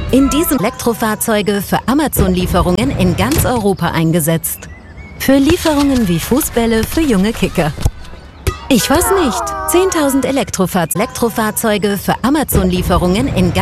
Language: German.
In diesem Elektrofahrzeuge für Amazon-Lieferungen in ganz Europa eingesetzt. Für Lieferungen wie Fußbälle für junge Kicker. Ich weiß nicht. 10.000 Elektrofahrzeuge für Amazon-Lieferungen in ganz